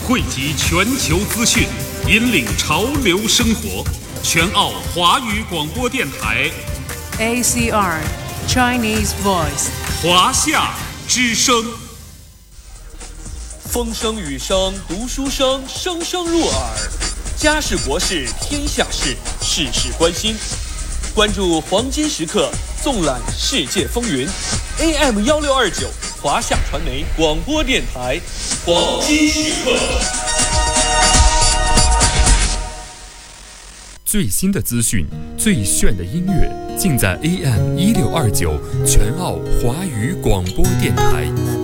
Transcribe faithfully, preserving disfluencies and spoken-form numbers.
汇集全球资讯，引领潮流生活。全澳华语广播电台 A C R Chinese Voice 华夏之声。 风声雨声读书声，声声入耳。家事国事天下事，事事关心。关注黄金时刻，纵览世界风云。A M 幺六二九华夏传媒广播电台，黄金时刻。 最新的资讯，最炫的音乐，尽在 A M 一六二九全澳华语广播电台。